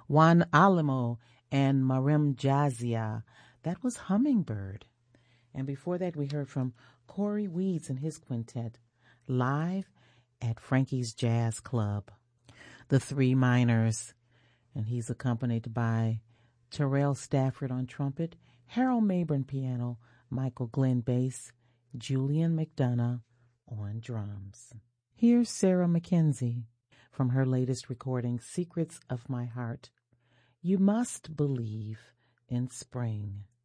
Juan Alamo and Marim Jazia. That was Hummingbird. And before that, we heard from Corey Weeds and his quintet, live at Frankie's Jazz Club. The Three Miners, and he's accompanied by Terrell Stafford on trumpet, Harold Mabern piano, Michael Glenn bass, Julian McDonough on drums. Here's Sarah McKenzie from her latest recording, Secrets of My Heart. You must believe in spring.